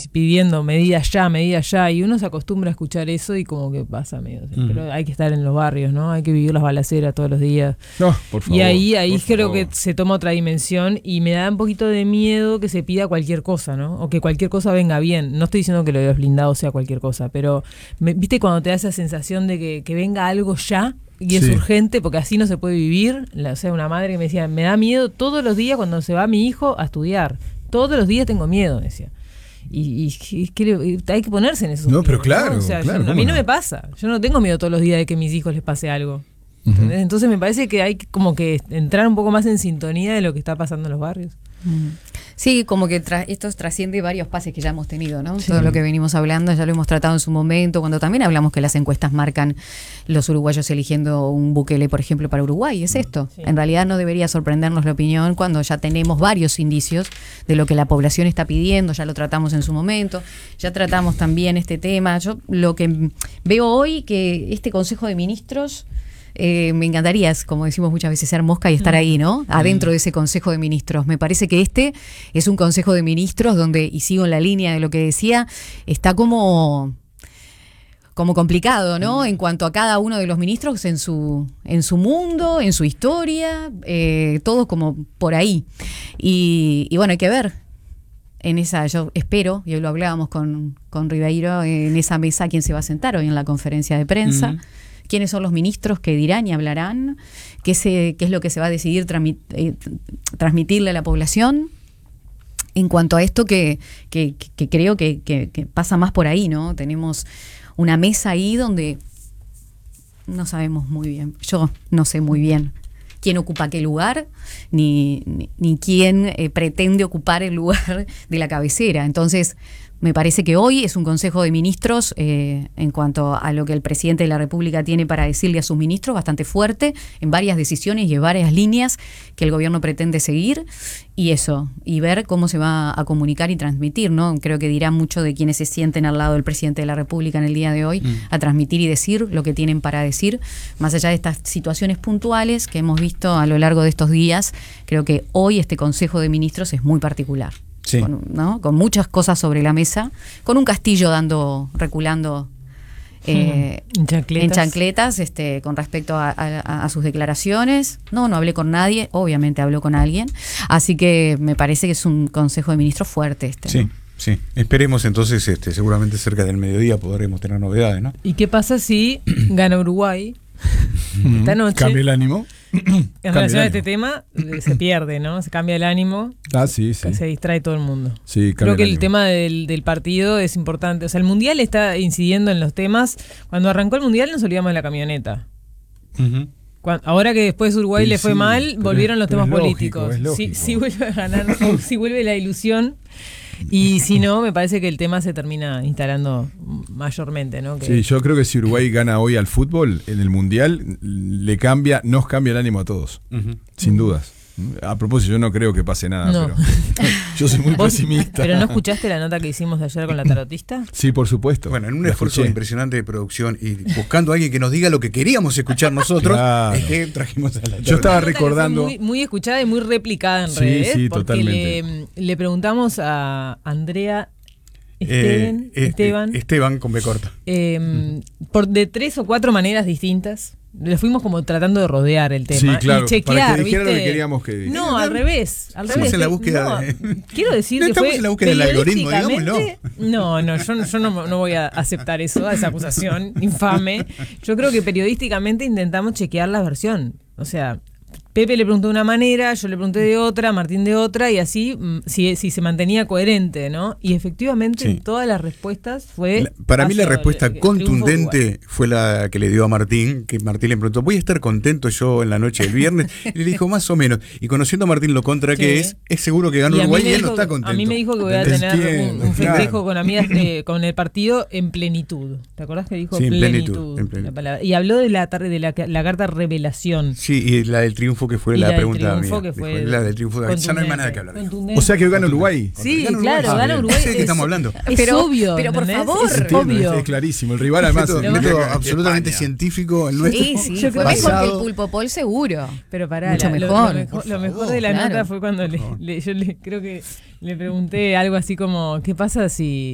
pidiendo medidas ya, y uno se acostumbra a escuchar eso y como que pasa medio. Pero hay que estar en los barrios, ¿no? Hay que vivir las balaceras todos los días. No, por favor. Y ahí creo que se toma otra dimensión y me da un poquito de miedo que se pida cualquier cosa, ¿no? O que cualquier cosa venga bien. No estoy diciendo que lo de los blindados sea cualquier cosa, pero ¿viste cuando te da esa sensación de que venga algo ya? Y es urgente porque así no se puede vivir. O sea, una madre que me decía, me da miedo todos los días cuando se va mi hijo a estudiar. Todos los días tengo miedo, decía. Y hay que ponerse en eso. No, pero claro, ¿no? O sea, claro, a mí no me pasa. Yo no tengo miedo todos los días de que a mis hijos les pase algo. ¿Entendés? Entonces me parece que hay como que entrar un poco más en sintonía de lo que está pasando en los barrios. Sí, como que esto trasciende varios pases que ya hemos tenido, ¿no? Sí. Todo lo que venimos hablando, ya lo hemos tratado en su momento, cuando también hablamos que las encuestas marcan los uruguayos eligiendo un Bukele, por ejemplo, para Uruguay. Es esto. Sí. En realidad no debería sorprendernos la opinión cuando ya tenemos varios indicios de lo que la población está pidiendo, ya lo tratamos en su momento, ya tratamos también este tema. Yo lo que veo hoy, que este Consejo de Ministros... me encantaría, como decimos muchas veces, ser mosca y estar ahí, ¿no? Adentro de ese Consejo de Ministros. Me parece que este es un Consejo de Ministros donde, y sigo en la línea de lo que decía, está como complicado, ¿no? En cuanto a cada uno de los ministros en su mundo, en su historia, todo como por ahí. Y bueno, hay que ver. En esa, yo espero, y hoy lo hablábamos con Ribeiro, en esa mesa quién se va a sentar hoy en la conferencia de prensa. ¿Quiénes son los ministros que dirán y hablarán? ¿Qué es lo que se va a decidir transmitirle a la población? En cuanto a esto que creo que pasa más por ahí, ¿no? Tenemos una mesa ahí donde no sabemos muy bien, yo no sé muy bien quién ocupa qué lugar, ni quién pretende ocupar el lugar de la cabecera. Entonces, me parece que hoy es un Consejo de Ministros en cuanto a lo que el presidente de la República tiene para decirle a sus ministros, bastante fuerte, en varias decisiones y en varias líneas que el gobierno pretende seguir, y ver cómo se va a comunicar y transmitir, ¿no? Creo que dirá mucho de quienes se sienten al lado del presidente de la República en el día de hoy, a transmitir y decir lo que tienen para decir, más allá de estas situaciones puntuales que hemos visto a lo largo de estos días. Creo que hoy este Consejo de Ministros es muy particular. Sí. Con muchas cosas sobre la mesa, con un Castillo reculando en chancletas con respecto a sus declaraciones. No hablé con nadie, obviamente habló con alguien, así que me parece que es un Consejo de Ministros fuerte Sí. Sí, esperemos entonces, seguramente cerca del mediodía podremos tener novedades, ¿no? ¿Y qué pasa si gana Uruguay esta noche? ¿Cambia el ánimo? En relación a este tema, se pierde, ¿no? Se cambia el ánimo. Sí. Se distrae todo el mundo. Sí, creo que el tema del partido es importante. O sea, el Mundial está incidiendo en los temas. Cuando arrancó el Mundial nos olvidamos de la camioneta. Ahora que después Uruguay le fue mal, volvieron los temas políticos. Si vuelve a ganar, si vuelve la ilusión. Y si no, me parece que el tema se termina instalando mayormente, ¿no? Sí, yo creo que si Uruguay gana hoy al fútbol, en el Mundial, nos cambia el ánimo a todos, sin dudas. A propósito, yo no creo que pase nada, pero yo soy muy pesimista. ¿Pero no escuchaste la nota que hicimos ayer con la tarotista? Sí, por supuesto. Bueno, en un esfuerzo impresionante de producción y buscando a alguien que nos diga lo que queríamos escuchar nosotros, es que trajimos a la tarotista. Yo estaba recordando... Muy escuchada y muy replicada en redes. Sí, porque totalmente. Le preguntamos a Andrea Esteban con B corta. De 3 o 4 maneras distintas. Le fuimos como tratando de rodear el tema. Sí, claro, y chequear, para que dijera ¿viste? lo que queríamos que dijera. No, al revés. Estamos en la búsqueda quiero decir que fue en la búsqueda del algoritmo, digámoslo. No, yo no voy a aceptar esa acusación infame. Yo creo que periodísticamente intentamos chequear la versión. O sea, Pepe le preguntó de una manera, yo le pregunté de otra, Martín de otra, y así si se mantenía coherente, ¿no? Y efectivamente en todas las respuestas fue... Para mí la respuesta contundente fue la que le dio a Martín, que Martín le preguntó, ¿voy a estar contento yo en la noche del viernes? Y le dijo, más o menos. Y conociendo a Martín lo contra que es seguro que ganó Uruguay y él no está contento. A mí me dijo que voy a tener un festejo con amigas con el partido en plenitud. ¿Te acordás que dijo plenitud? La palabra. Y habló de la carta revelación. Sí, y la del triunfo que fue la pregunta mía. La del triunfo de ya no hay más nada que hablar. O sea que gana Uruguay. Sí, claro, gana Uruguay. ¿De qué estamos hablando? Es obvio. Pero por favor, es obvio. Es clarísimo. El rival además es método absolutamente científico. El nuestro. Sí, fue mejor que el Pulpo Paul seguro. Pero pará, mucho mejor. Lo mejor de la nota fue cuando yo creo que le pregunté algo así como, ¿qué pasa si